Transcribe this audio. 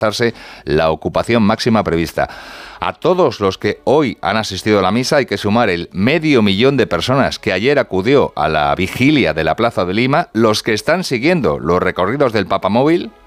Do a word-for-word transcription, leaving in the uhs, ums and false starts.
la ocupación máxima prevista. A todos los que hoy han asistido a la misa hay que sumar el medio millón de personas que ayer acudió a la vigilia de la Plaza de Lima, los que están siguiendo los recorridos del Papamóvil